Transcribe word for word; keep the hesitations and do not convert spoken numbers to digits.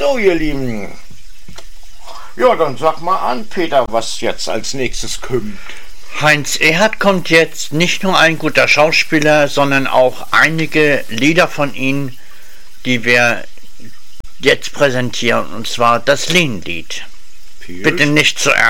So, ihr Lieben. Ja, dann sag mal an, Peter, was jetzt als nächstes kommt. Heinz Erhardt kommt jetzt, nicht nur ein guter Schauspieler, sondern auch einige Lieder von ihm, die wir jetzt präsentieren, und zwar das Lehnlied. Bitte nicht zu ernst.